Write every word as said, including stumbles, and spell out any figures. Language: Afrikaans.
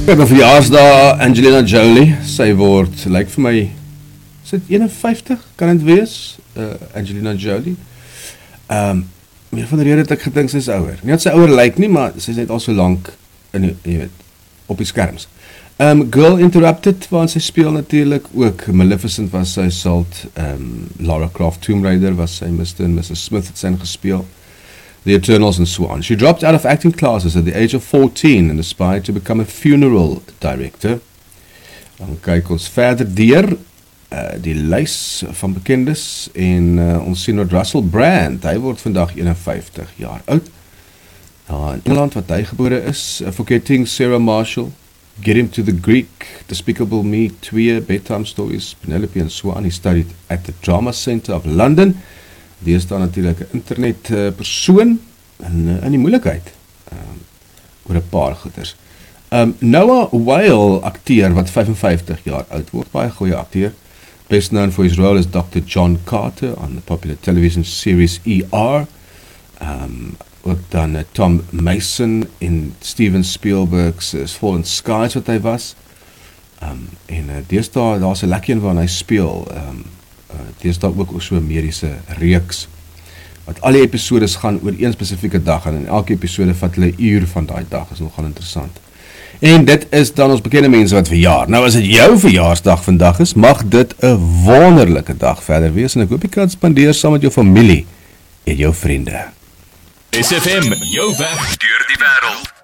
Ek het verjaarsdag Angelina Jolie, sy word, lyk vir my, is dit eenenvyftig, kan het wees, uh, Angelina Jolie. Um, meer van die rede het ek gedink sy is ouer. Nie dat sy ouer lyk nie, maar sy is net al so lang in, jy weet, op die skerms. Um, Girl Interrupted, waarin sy speel natuurlijk ook. Maleficent was sy Salt, um, Lara Croft, Tomb Raider was sy, mister en missus Smith het sy gespeel. The Eternals and so on. She dropped out of acting classes at the age of fourteen and aspired to become a funeral director. Dan kyk ons verder deur uh, die lys van bekendes en uh, ons sien wat Russell Brand, hy word vandag eenenvyftig jaar oud. Nou, in Engeland wat hy gebore is, uh, Forgetting Sarah Marshall, Get Him to the Greek, Despicable Me twee, Bedtime Stories, Penelope and so on. He studied at the Drama Centre of London. Die is dan natuurlijk een internet uh, persoon in, uh, in die moeilikheid um, oor een paar goeders. Um, Noah Whale, acteur wat vyfenvyftig jaar oud word, baie goeie acteur, best known for his role as Doctor John Carter on the popular television series E R. Um, ook dan uh, Tom Mason in Steven Spielberg's uh, Fallen Skies wat hy was. Um, en uh, deesdae, daar is een lekker een waarin hy speel, um, Uh, dit is daar ook so 'n mediese reeks wat al die episodes gaan oor een spesifieke dag en in elke episode vat hulle 'n uur van daai dag, is nogal interessant. En dit is dan ons bekende mense wat verjaar. Nou as dit jou verjaarsdag vandag is, mag dit 'n wonderlike dag verder wees en ek hoop jy kan spandeer saam met jou familie en jou vriende. S F M, jou weg deur die wêreld.